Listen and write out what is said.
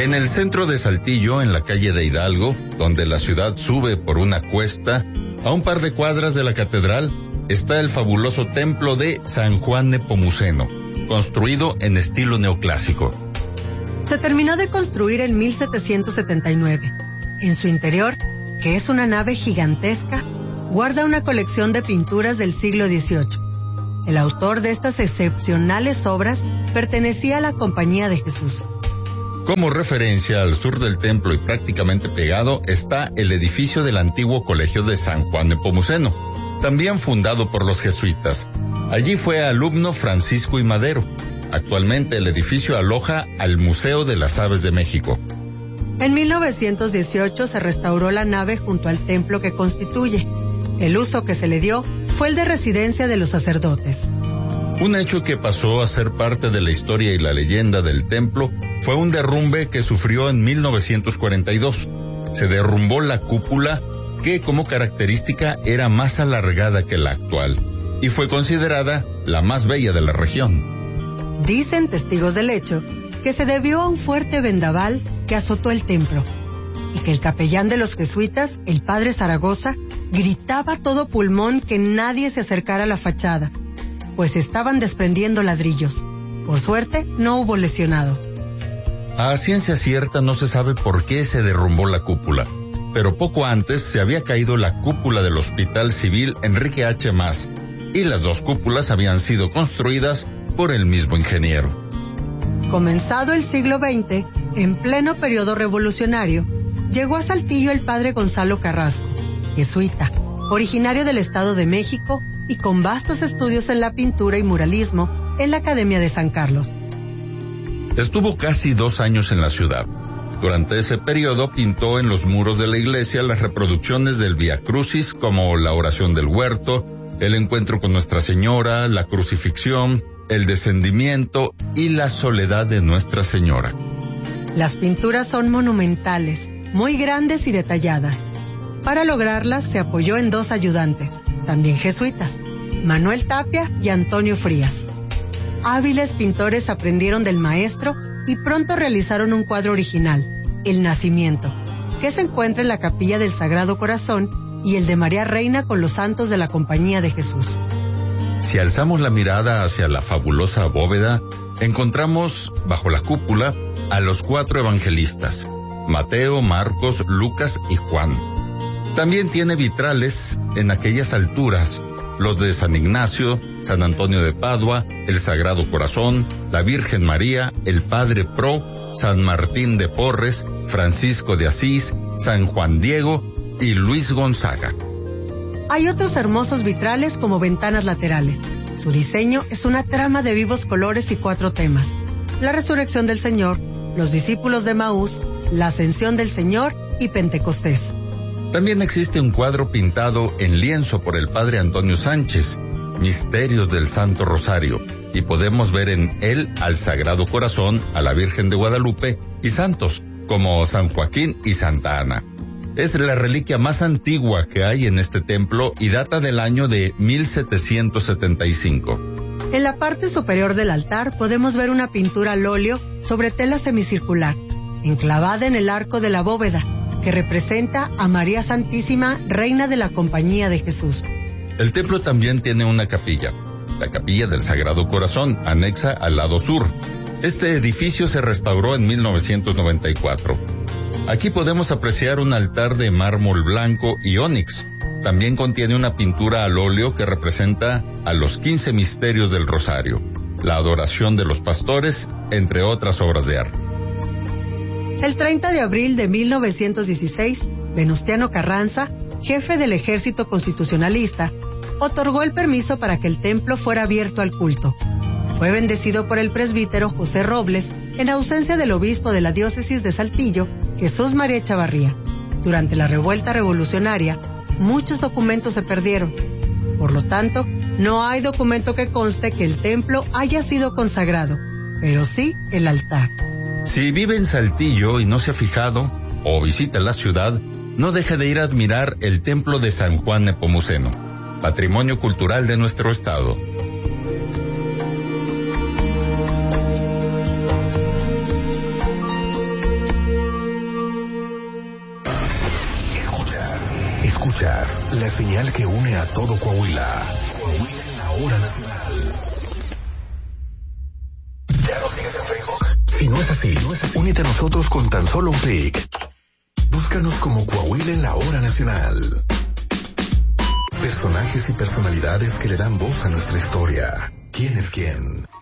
En el centro de Saltillo, en la calle de Hidalgo, donde la ciudad sube por una cuesta, a un par de cuadras de la catedral, está el fabuloso templo de San Juan Nepomuceno, construido en estilo neoclásico. Se terminó de construir en 1779. En su interior, que es una nave gigantesca, guarda una colección de pinturas del siglo XVIII. El autor de estas excepcionales obras pertenecía a la Compañía de Jesús. Como referencia, al sur del templo y prácticamente pegado está el edificio del antiguo colegio de San Juan Nepomuceno, también fundado por los jesuitas. Allí fue alumno Francisco I. Madero. Actualmente el edificio aloja al Museo de las Aves de México. En 1918 se restauró la nave junto al templo que constituye. El uso que se le dio fue el de residencia de los sacerdotes. Un hecho que pasó a ser parte de la historia y la leyenda del templo fue un derrumbe que sufrió en 1942. Se derrumbó la cúpula, que como característica era más alargada que la actual, y fue considerada la más bella de la región. Dicen testigos del hecho que se debió a un fuerte vendaval que azotó el templo, y que el capellán de los jesuitas, el padre Zaragoza, gritaba a todo pulmón que nadie se acercara a la fachada, pues estaban desprendiendo ladrillos. Por suerte, no hubo lesionados. A ciencia cierta no se sabe por qué se derrumbó la cúpula, pero poco antes se había caído la cúpula del Hospital Civil Enrique H. Mas, y las dos cúpulas habían sido construidas por el mismo ingeniero. Comenzado el siglo XX, en pleno periodo revolucionario, llegó a Saltillo el padre Gonzalo Carrasco, jesuita, originario del Estado de México y con vastos estudios en la pintura y muralismo en la Academia de San Carlos. Estuvo casi 2 años en la ciudad. Durante ese periodo pintó en los muros de la iglesia las reproducciones del Vía Crucis, como la oración del huerto, el encuentro con Nuestra Señora, la crucifixión, el descendimiento y la soledad de Nuestra Señora. Las pinturas son monumentales, muy grandes y detalladas. Para lograrlas se apoyó en 2 ayudantes, también jesuitas, Manuel Tapia y Antonio Frías. Hábiles pintores aprendieron del maestro y pronto realizaron un cuadro original, El Nacimiento, que se encuentra en la capilla del Sagrado Corazón, y el de María Reina con los santos de la Compañía de Jesús. Si alzamos la mirada hacia la fabulosa bóveda, encontramos bajo la cúpula a los 4 evangelistas, Mateo, Marcos, Lucas y Juan. También tiene vitrales en aquellas alturas, los de San Ignacio, San Antonio de Padua, el Sagrado Corazón, la Virgen María, el Padre Pro, San Martín de Porres, Francisco de Asís, San Juan Diego y Luis Gonzaga. Hay otros hermosos vitrales como ventanas laterales. Su diseño es una trama de vivos colores y 4 temas: la resurrección del Señor, los discípulos de Maús, la ascensión del Señor y Pentecostés. También existe un cuadro pintado en lienzo por el padre Antonio Sánchez, Misterios del Santo Rosario, y podemos ver en él al Sagrado Corazón, a la Virgen de Guadalupe y santos como San Joaquín y Santa Ana. Es la reliquia más antigua que hay en este templo y data del año de 1775. En la parte superior del altar podemos ver una pintura al óleo sobre tela semicircular, enclavada en el arco de la bóveda, que representa a María Santísima, Reina de la Compañía de Jesús. El templo también tiene una capilla, la Capilla del Sagrado Corazón, anexa al lado sur. Este edificio se restauró en 1994. Aquí podemos apreciar un altar de mármol blanco y ónix. También contiene una pintura al óleo que representa a los 15 misterios del Rosario, la adoración de los pastores, entre otras obras de arte. El 30 de abril de 1916, Venustiano Carranza, jefe del Ejército Constitucionalista, otorgó el permiso para que el templo fuera abierto al culto. Fue bendecido por el presbítero José Robles, en ausencia del obispo de la diócesis de Saltillo, Jesús María Echavarría. Durante la revuelta revolucionaria, muchos documentos se perdieron. Por lo tanto, no hay documento que conste que el templo haya sido consagrado, pero sí el altar. Si vive en Saltillo y no se ha fijado, o visita la ciudad, no deje de ir a admirar el templo de San Juan Nepomuceno, patrimonio cultural de nuestro estado. Escuchas la señal que une a todo Coahuila. Coahuila en la hora nacional. ¿Ya nos sigues en Facebook? Si no es así, únete a nosotros con tan solo un clic. Búscanos como Coahuila en la hora nacional. Personajes y personalidades que le dan voz a nuestra historia. ¿Quién es quién?